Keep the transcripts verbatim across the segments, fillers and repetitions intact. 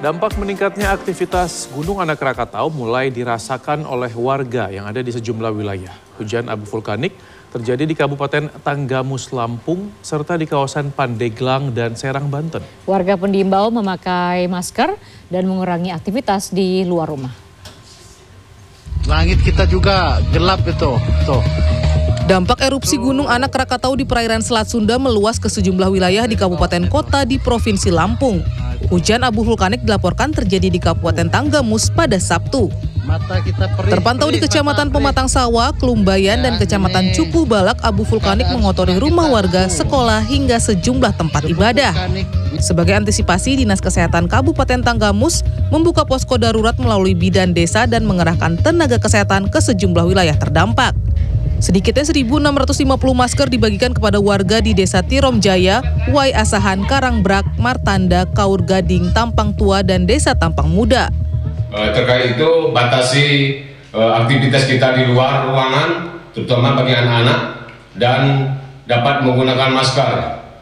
Dampak meningkatnya aktivitas Gunung Anak Rakatau mulai dirasakan oleh warga yang ada di sejumlah wilayah. Hujan abu vulkanik terjadi di Kabupaten Tanggamus, Lampung, serta di kawasan Pandeglang dan Serang, Banten. Warga pun diimbau memakai masker dan mengurangi aktivitas di luar rumah. Langit kita juga gelap itu, tuh. Dampak erupsi Gunung Anak Rakatau di perairan Selat Sunda meluas ke sejumlah wilayah di kabupaten kota di Provinsi Lampung. Hujan abu vulkanik dilaporkan terjadi di Kabupaten Tanggamus pada Sabtu. Mata kita perih, Terpantau di Kecamatan Pematang Sawah, Kelumbayan, dan Kecamatan Cukuh Balak, abu vulkanik mengotori rumah warga, sekolah, hingga sejumlah tempat ibadah. Sebagai antisipasi, Dinas Kesehatan Kabupaten Tanggamus membuka posko darurat melalui bidan desa dan mengerahkan tenaga kesehatan ke sejumlah wilayah terdampak. Sedikitnya seribu enam ratus lima puluh masker dibagikan kepada warga di Desa Tirom Jaya, Wai Asahan, Karangbrak, Martanda, Kaur Gading, Tampang Tua, dan Desa Tampang Muda. Terkait itu, batasi aktivitas kita di luar ruangan, terutama bagi anak-anak, dan dapat menggunakan masker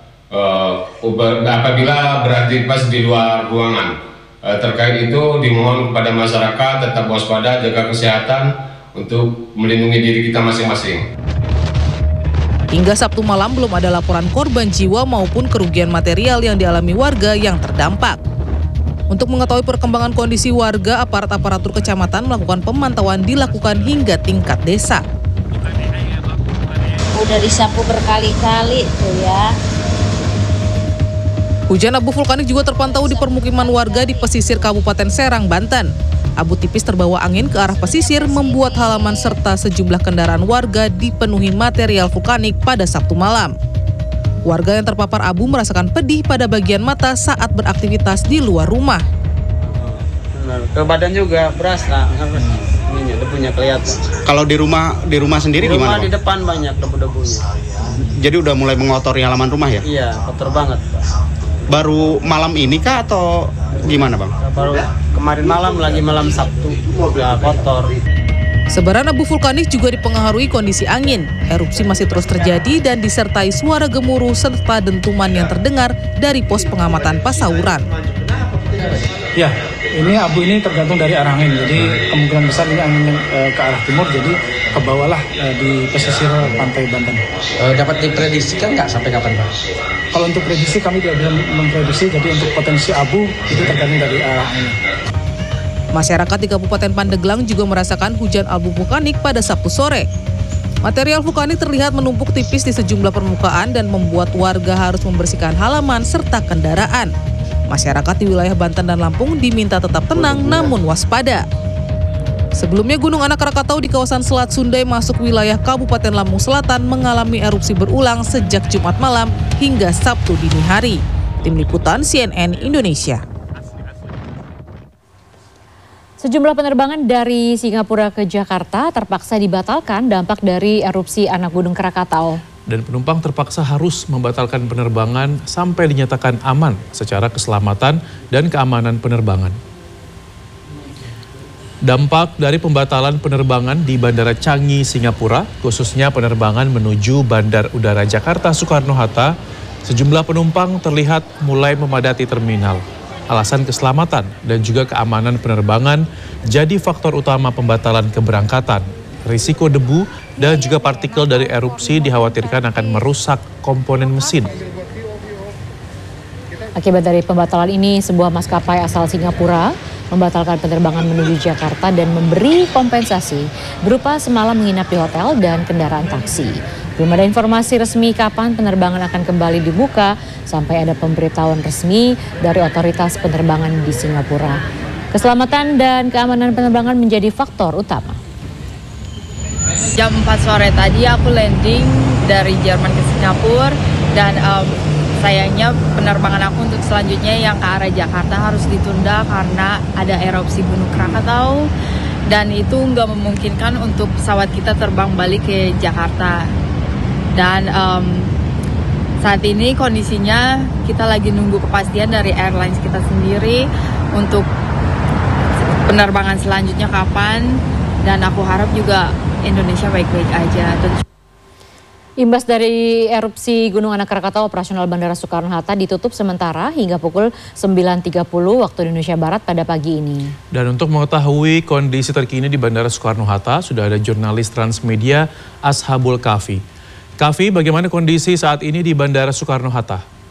apabila beraktivitas di luar ruangan. Terkait itu, dimohon kepada masyarakat tetap waspada, jaga kesehatan, untuk melindungi diri kita masing-masing. Hingga Sabtu malam belum ada laporan korban jiwa maupun kerugian material yang dialami warga yang terdampak. Untuk mengetahui perkembangan kondisi warga, aparat aparatur kecamatan melakukan pemantauan dilakukan hingga tingkat desa. Udah disapu berkali-kali tuh ya. Hujan abu vulkanik juga terpantau di permukiman warga di pesisir Kabupaten Serang, Banten. Abu tipis terbawa angin ke arah pesisir membuat halaman serta sejumlah kendaraan warga dipenuhi material vulkanik pada Sabtu malam. Warga yang terpapar abu merasakan pedih pada bagian mata saat beraktivitas di luar rumah. Ke badan juga berasa, ini debunya kelihatan. Kalau di rumah di rumah sendiri di rumah gimana? Di depan banyak debu-debunya. Jadi udah mulai mengotori halaman rumah ya? Iya, kotor banget, Pak. Baru malam ini kah atau gimana, Bang? Baru kemarin malam, lagi malam Sabtu, udah kotor. Sebaran abu vulkanik juga dipengaruhi kondisi angin. Erupsi masih terus terjadi dan disertai suara gemuruh serta dentuman yang terdengar dari pos pengamatan Pasauran. Ya, ini abu ini tergantung dari arah angin. Jadi kemungkinan besar ini angin e, ke arah timur, jadi ke bawah lah e, di pesisir pantai Banten. E, dapat diprediksikan nggak sampai kapan, Pak? Kalau untuk prediksi kami tidak bisa memprediksi, jadi untuk potensi abu itu tergantung dari arah angin. Masyarakat di Kabupaten Pandeglang juga merasakan hujan abu vulkanik pada Sabtu sore. Material vulkanik terlihat menumpuk tipis di sejumlah permukaan dan membuat warga harus membersihkan halaman serta kendaraan. Masyarakat di wilayah Banten dan Lampung diminta tetap tenang namun waspada. Sebelumnya Gunung Anak Rakatau di kawasan Selat Sunda masuk wilayah Kabupaten Lampung Selatan mengalami erupsi berulang sejak Jumat malam hingga Sabtu dini hari. Tim Liputan C N N Indonesia. Sejumlah penerbangan dari Singapura ke Jakarta terpaksa dibatalkan dampak dari erupsi anak Gunung Krakatau. Dan penumpang terpaksa harus membatalkan penerbangan sampai dinyatakan aman secara keselamatan dan keamanan penerbangan. Dampak dari pembatalan penerbangan di Bandara Changi, Singapura, khususnya penerbangan menuju Bandar Udara Jakarta Soekarno-Hatta, sejumlah penumpang terlihat mulai memadati terminal. Alasan keselamatan dan juga keamanan penerbangan jadi faktor utama pembatalan keberangkatan. Risiko debu dan juga partikel dari erupsi dikhawatirkan akan merusak komponen mesin. Akibat dari pembatalan ini, sebuah maskapai asal Singapura membatalkan penerbangan menuju Jakarta dan memberi kompensasi berupa semalam menginap di hotel dan kendaraan taksi. Belum ada informasi resmi kapan penerbangan akan kembali dibuka sampai ada pemberitahuan resmi dari otoritas penerbangan di Singapura. Keselamatan dan keamanan penerbangan menjadi faktor utama. Jam empat sore tadi aku landing dari Jerman ke Singapura dan um, sayangnya penerbangan aku untuk selanjutnya yang ke arah Jakarta harus ditunda karena ada erupsi Gunung Krakatau dan itu nggak memungkinkan untuk pesawat kita terbang balik ke Jakarta. Dan um, saat ini kondisinya kita lagi nunggu kepastian dari airlines kita sendiri untuk penerbangan selanjutnya kapan, dan aku harap juga Indonesia baik-baik aja. Imbas dari erupsi Gunung Anak Krakatau, operasional Bandara Soekarno-Hatta ditutup sementara hingga pukul sembilan tiga puluh waktu Indonesia Barat pada pagi ini. Dan untuk mengetahui kondisi terkini di Bandara Soekarno-Hatta, sudah ada jurnalis Transmedia Ashabul Kafi. Kafi, bagaimana kondisi saat ini di Bandara Soekarno-Hatta?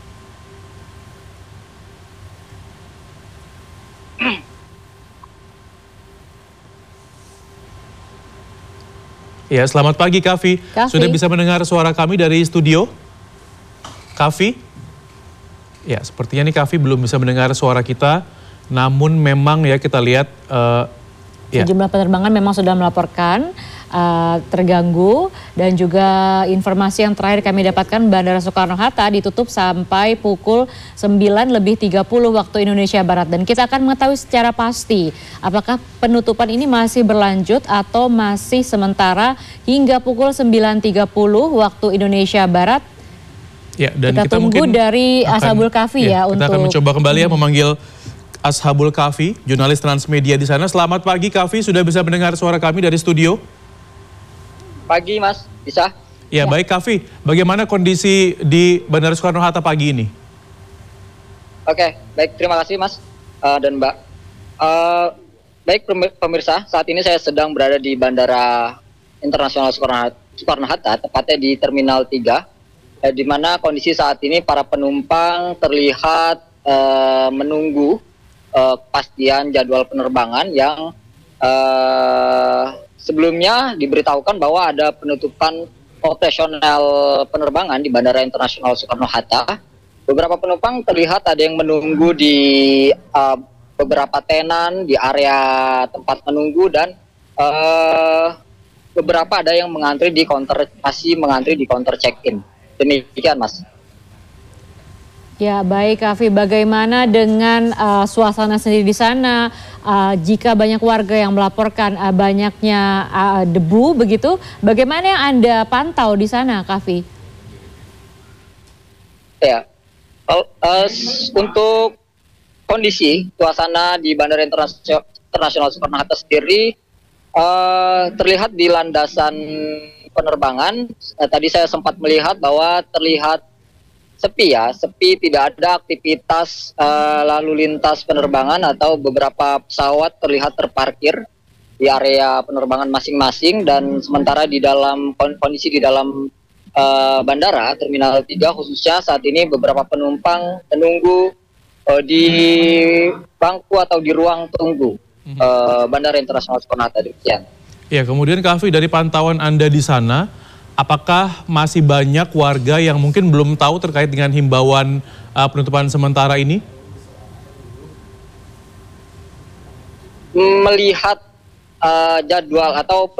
Ya, selamat pagi Kafi. Kafi. Sudah bisa mendengar suara kami dari studio? Kafi? Ya, sepertinya nih Kafi belum bisa mendengar suara kita. Namun memang ya kita lihat uh, ya. Sejumlah penerbangan memang sudah melaporkan uh, terganggu, dan juga informasi yang terakhir kami dapatkan Bandara Soekarno-Hatta ditutup sampai pukul sembilan lebih tiga puluh waktu Indonesia Barat, dan kita akan mengetahui secara pasti apakah penutupan ini masih berlanjut atau masih sementara hingga pukul sembilan tiga puluh waktu Indonesia Barat. Ya, dan kita, kita tunggu mungkin dari akan, Ashabul Kafi ya, ya untuk kita akan mencoba kembali ya memanggil Ashabul Kafi, jurnalis Transmedia di sana. Selamat pagi Kafi, sudah bisa mendengar suara kami dari studio? Pagi Mas, bisa? Ya, ya. Baik Kafi, bagaimana kondisi di Bandara Soekarno-Hatta pagi ini? Oke, baik, terima kasih Mas uh, dan Mbak. Uh, baik pemirsa, saat ini saya sedang berada di Bandara Internasional Soekarno-Hatta, tepatnya di Terminal tiga, eh, di mana kondisi saat ini para penumpang terlihat uh, menunggu Uh, kepastian jadwal penerbangan yang uh, sebelumnya diberitahukan bahwa ada penutupan operasional penerbangan di Bandara Internasional Soekarno-Hatta. Beberapa penumpang terlihat ada yang menunggu di uh, beberapa tenan di area tempat menunggu, dan uh, beberapa ada yang mengantri di counter, masih mengantri di counter check-in. Demikian Mas. Ya, baik Kafi, bagaimana dengan uh, suasana sendiri di sana? Uh, jika banyak warga yang melaporkan uh, banyaknya uh, debu begitu, bagaimana yang Anda pantau di sana, Kafi? Ya, uh, uh, untuk kondisi suasana di Bandara Internasional Soekarno-Hatta sendiri uh, terlihat di landasan penerbangan. Uh, tadi saya sempat melihat bahwa terlihat sepi ya, sepi, tidak ada aktivitas uh, lalu lintas penerbangan, atau beberapa pesawat terlihat terparkir di area penerbangan masing-masing. Dan sementara di dalam kondisi di dalam uh, bandara Terminal tiga khususnya saat ini beberapa penumpang menunggu uh, di bangku atau di ruang tunggu uh, Bandara Internasional Soekarno-Hatta. Demikian. Ya, kemudian Kafi, dari pantauan Anda di sana, apakah masih banyak warga yang mungkin belum tahu terkait dengan himbauan uh, penutupan sementara ini? Melihat uh, jadwal atau